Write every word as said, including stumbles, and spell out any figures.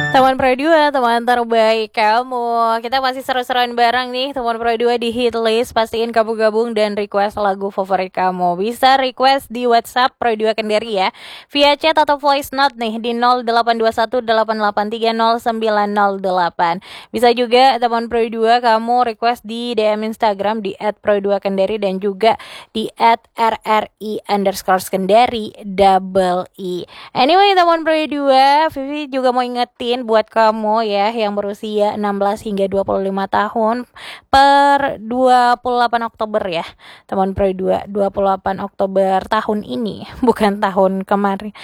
Teman Pro dua, teman terbaik kamu. Kita masih seru-seruan bareng nih, teman Pro dua di hit list. Pastiin kamu gabung dan request lagu favorit kamu. Bisa request di WhatsApp Pro dua Kendari ya. Via chat atau voice note nih di nol delapan dua satu delapan delapan tiga nol sembilan nol delapan. Bisa juga teman Pro dua kamu request di D M Instagram di et pro dua kendari dan juga di et r r i underscore kendari double i. Anyway, teman Pro dua, Vivi juga mau ingetin buat kamu ya yang berusia enam belas hingga dua puluh lima tahun per dua puluh delapan Oktober ya. Teman Pro dua, dua puluh delapan Oktober tahun ini, bukan tahun kemarin.